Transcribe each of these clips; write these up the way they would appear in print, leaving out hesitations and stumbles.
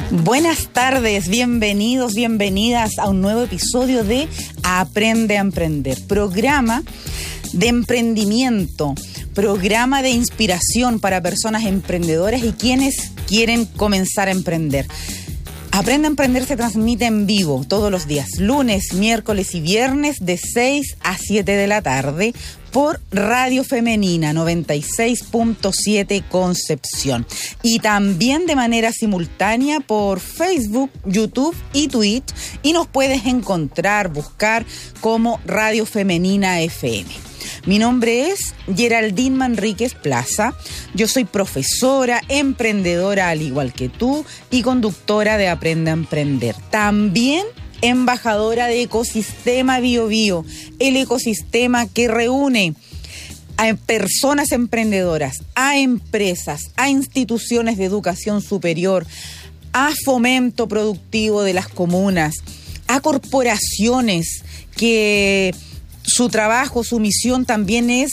Buenas tardes, bienvenidos, bienvenidas a un nuevo episodio de Aprende a Emprender, programa de emprendimiento, programa de inspiración para personas emprendedoras y quienes quieren comenzar a emprender. Aprende a Emprender se transmite en vivo todos los días, lunes, miércoles y viernes de 6 a 7 de la tarde por Radio Femenina 96.7 Concepción y también de manera simultánea por Facebook, YouTube y Twitch, y nos puedes encontrar, buscar como Radio Femenina FM. Mi nombre es Geraldine Manríquez Plaza, yo soy profesora, emprendedora al igual que tú y conductora de Aprende a Emprender. También embajadora de Ecosistema BioBio, el ecosistema que reúne a personas emprendedoras, a empresas, a instituciones de educación superior, a fomento productivo de las comunas, a corporaciones que su trabajo, su misión también es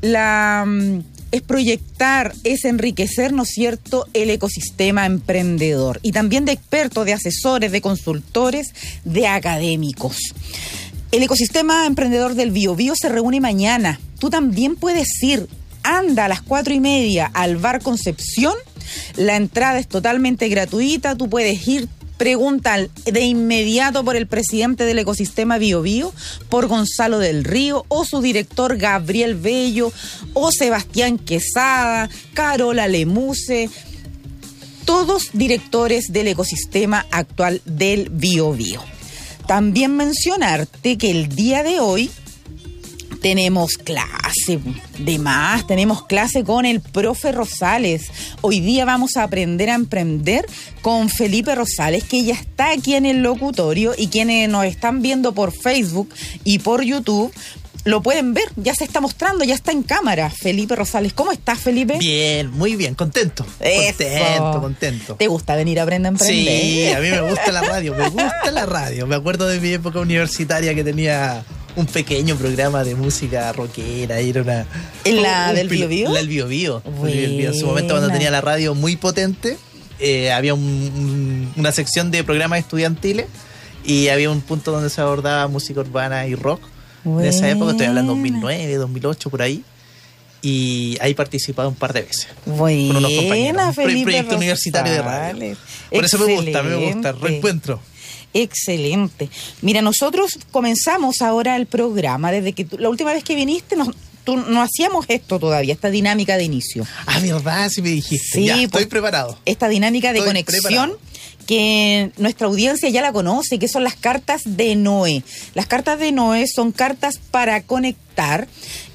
proyectar, es enriquecer, ¿no es cierto?, el ecosistema emprendedor. Y también de expertos, de asesores, de consultores, de académicos. El ecosistema emprendedor del BioBio se reúne mañana. Tú también puedes ir, anda a las 4:30 al Bar Concepción. La entrada es totalmente gratuita, tú puedes ir. Pregunta de inmediato por el presidente del ecosistema BioBio, por Gonzalo del Río, o su director Gabriel Bello, o Sebastián Quesada, Carola Lemuse, todos directores del ecosistema actual del BioBio. También mencionarte que el día de hoy tenemos clase de más, tenemos clase con el profe Rosales. Hoy día vamos a aprender a emprender con Felipe Rosales, que ya está aquí en el locutorio, y quienes nos están viendo por Facebook y por YouTube lo pueden ver, ya se está mostrando, ya está en cámara. Felipe Rosales, ¿cómo estás, Felipe? Bien, muy bien, contento. Contento. ¿Te gusta venir a Aprender a Emprender? Sí, a mí me gusta la radio, Me acuerdo de mi época universitaria que tenía un pequeño programa de música rockera. Era una... ¿En la del BioBio? La del BioBio. En su momento, cuando tenía la radio muy potente, había una sección de programas estudiantiles y había un punto donde se abordaba música urbana y rock. En esa época, estoy hablando 2009, 2008, por ahí. Y ahí he participado un par de veces. Con unos compañeros. Un Felipe proyecto Rosales. Universitario de radio. Por eso me gusta, reencuentro. Excelente. Mira, nosotros comenzamos ahora el programa. Desde que la última vez que viniste, no hacíamos esto todavía, esta dinámica de inicio. Ah, ¿verdad? Sí me dijiste. Sí, ya, estoy preparado. Esta dinámica de conexión preparado, que nuestra audiencia ya la conoce, que son las cartas de Noé. Las cartas de Noé son cartas para conectar.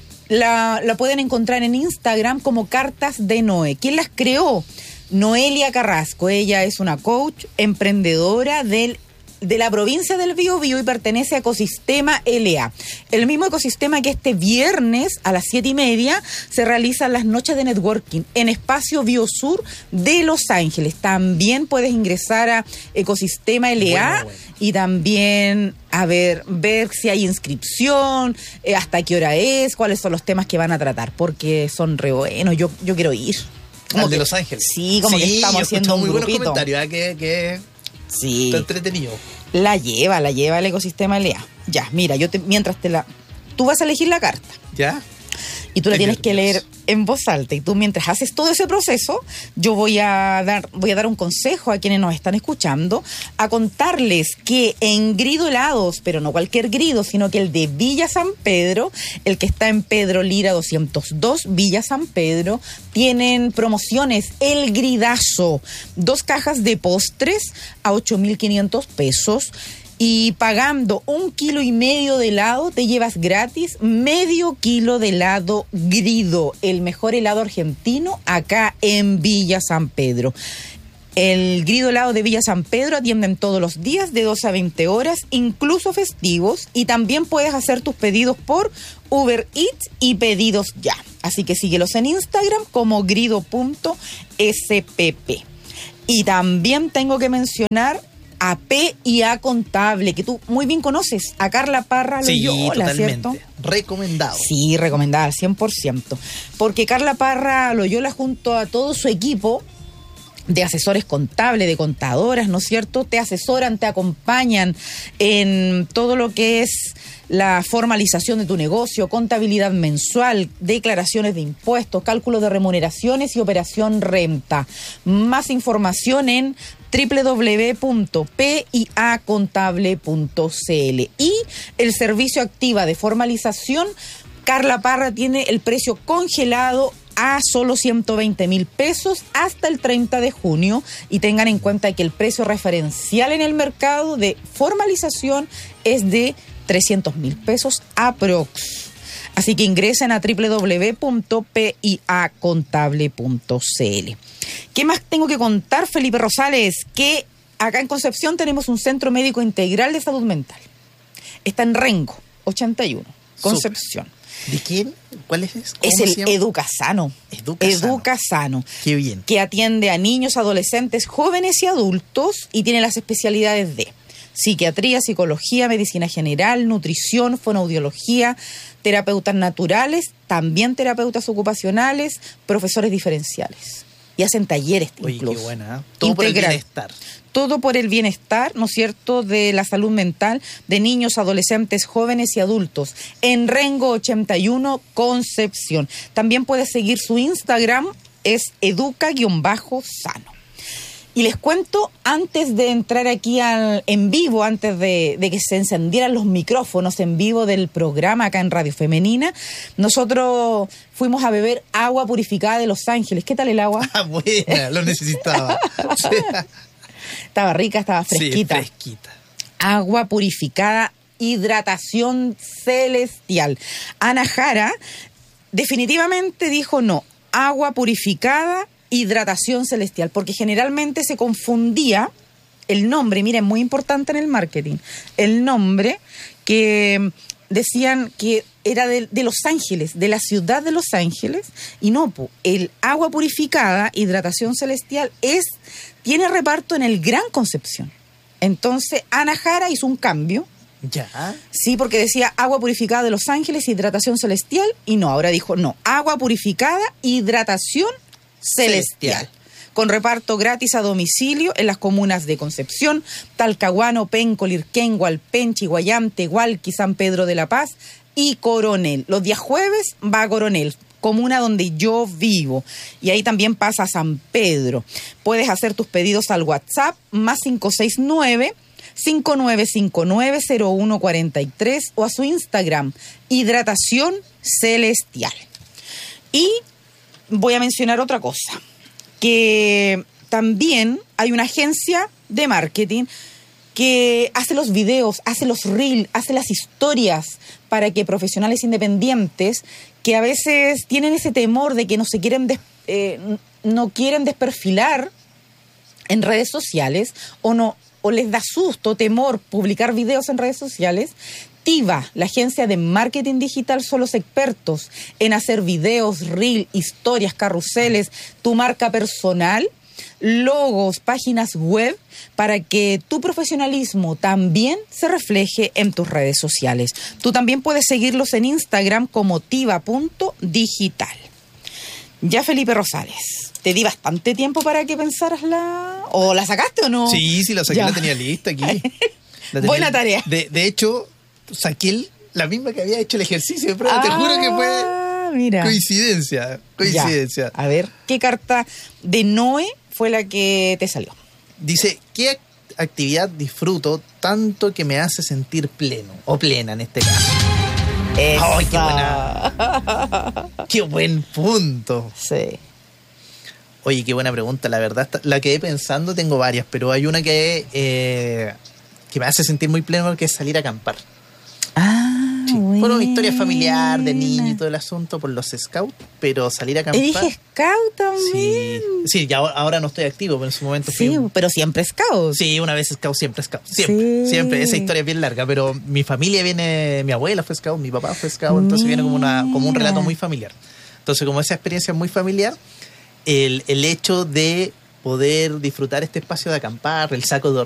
La pueden encontrar en Instagram como Cartas de Noé. ¿Quién las creó? Noelia Carrasco. Ella es una coach emprendedora de la provincia del BioBio y pertenece a Ecosistema LA. El mismo ecosistema que este viernes a las 7:30 se realizan las noches de networking en Espacio Biosur de Los Ángeles. También puedes ingresar a Ecosistema LA y también ver si hay inscripción, hasta qué hora es, cuáles son los temas que van a tratar, porque son re buenos. Yo quiero ir. ¿Al de Los Ángeles? Sí, como que estamos haciendo un grupito. Muy buenos comentarios, que sí. Está entretenido. La lleva el ecosistema LA. Ya, mira, tú vas a elegir la carta. ¿Ya? Y tú la tienes que leer en voz alta. Y tú, mientras haces todo ese proceso, yo voy a dar un consejo a quienes nos están escuchando, a contarles que en Grido Helados, pero no cualquier Grido, sino que el de Villa San Pedro, el que está en Pedro Lira 202, Villa San Pedro, tienen promociones. El Gridazo, 2 cajas de postres a 8.500 pesos. Y pagando 1,5 kilos de helado, te llevas gratis medio kilo de helado Grido, el mejor helado argentino acá en Villa San Pedro. El Grido Helado de Villa San Pedro atienden todos los días de 12 a 20 horas, incluso festivos, y también puedes hacer tus pedidos por Uber Eats y Pedidos Ya. Así que síguelos en Instagram como grido.spp. Y también tengo que mencionar a P&A Contable, que tú muy bien conoces, a Carla Parra Loyola, ¿cierto? Recomendado. Sí, recomendada al 100%. Porque Carla Parra Loyola, junto a todo su equipo, de asesores contables, de contadoras, ¿no es cierto? Te asesoran, te acompañan en todo lo que es la formalización de tu negocio, contabilidad mensual, declaraciones de impuestos, cálculo de remuneraciones y operación renta. Más información en www.piacontable.cl. Y el servicio Activa de formalización, Carla Parra tiene el precio congelado a solo 120.000 pesos hasta el 30 de junio y tengan en cuenta que el precio referencial en el mercado de formalización es de 300.000 pesos aprox. Así que ingresen a www.piacontable.cl. ¿Qué más tengo que contar, Felipe Rosales? Que acá en Concepción tenemos un centro médico integral de salud mental. Está en Rengo 81, Concepción. ¿De quién? ¿Cuál es? Es el Educasano. Educasano. Qué bien. Que atiende a niños, adolescentes, jóvenes y adultos y tiene las especialidades de psiquiatría, psicología, medicina general, nutrición, fonoaudiología, terapeutas naturales, también terapeutas ocupacionales, profesores diferenciales. Y hacen talleres incluso. Oye, qué buena, ¿eh? Todo por el bienestar. Todo por el bienestar, ¿no es cierto?, de la salud mental de niños, adolescentes, jóvenes y adultos. En Rengo 81, Concepción. También puedes seguir su Instagram, es educa_sano. Y les cuento, antes de entrar aquí en vivo, antes de que se encendieran los micrófonos en vivo del programa acá en Radio Femenina, nosotros fuimos a beber agua purificada de Los Ángeles. ¿Qué tal el agua? Ah, buena, lo necesitaba. Estaba rica, estaba fresquita. Sí, fresquita. Agua purificada, hidratación celestial. Ana Jara definitivamente dijo no, agua purificada, hidratación celestial, porque generalmente se confundía el nombre, miren, muy importante en el marketing, el nombre que decían que era de Los Ángeles, de la ciudad de Los Ángeles, y no, el agua purificada, hidratación celestial, tiene reparto en el Gran Concepción. Entonces Ana Jara hizo un cambio. Ya. Sí, porque decía agua purificada de Los Ángeles, hidratación celestial, y no, ahora dijo no, agua purificada, hidratación celestial. Con reparto gratis a domicilio en las comunas de Concepción, Talcahuano, Penco, Lirquén, Hualpenchi, Guayante, Hualqui, San Pedro de la Paz y Coronel. Los días jueves va a Coronel, comuna donde yo vivo, y ahí también pasa a San Pedro. Puedes hacer tus pedidos al WhatsApp más 569-5959-0143 o a su Instagram, hidratación celestial. Y voy a mencionar otra cosa, que también hay una agencia de marketing que hace los videos, hace los reels, hace las historias para que profesionales independientes que a veces tienen ese temor de que no quieren desperfilar en redes sociales o les da susto, temor publicar videos en redes sociales. TIVA, la agencia de marketing digital, son los expertos en hacer videos, reel, historias, carruseles, tu marca personal, logos, páginas web, para que tu profesionalismo también se refleje en tus redes sociales. Tú también puedes seguirlos en Instagram como tiva.digital. Ya, Felipe Rosales, te di bastante tiempo para que pensaras ¿O la sacaste o no? Sí, la saqué, la tenía lista aquí. Buena tarea. De hecho, saqué la misma que había hecho el ejercicio, pero te juro que fue coincidencia. Ya. A ver, ¿qué carta de Noé fue la que te salió? Dice, ¿qué actividad disfruto tanto que me hace sentir pleno? O plena en este caso. ¡Ay, qué buena! ¡Qué buen punto! Sí. Oye, qué buena pregunta, la verdad. La quedé pensando, tengo varias, pero hay una que me hace sentir muy pleno, que es salir a acampar. Sí. Bueno, una historia familiar de niño y todo el asunto por los scouts, pero salir a acampar. Dije scout también. Sí, ya ahora no estoy activo, pero en su momento fui. Sí, pero siempre scout. Sí, una vez scout, siempre scout. Siempre. Esa historia es bien larga, pero mi familia mi abuela fue scout, mi papá fue scout, entonces viene como un relato muy familiar. Entonces, como esa experiencia es muy familiar, el hecho de poder disfrutar este espacio de acampar, el saco de